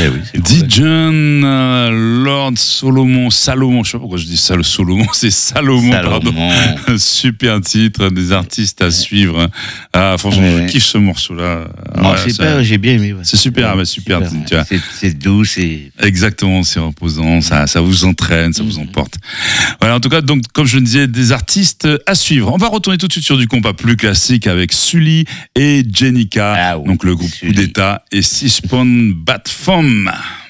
oui, c'est cool. Dijon, Lord Salomon, je sais pas pourquoi je dis ça, le Solomon, c'est Salomon, pardon. Super titre, des artistes à suivre. Ah, franchement, je kiffe ce morceau-là. Moi, j'ai bien aimé. Ouais. C'est super, super. Tu vois. C'est doux, c'est... Exactement, c'est reposant, ça vous entraîne, ça vous emporte. Voilà, en tout cas, donc, comme je le disais, des artistes à suivre. On va retourner tout de suite sur du compas plus classique avec Sully et Jenica, donc le groupe Coup d'État et Six Pound Bat Femme.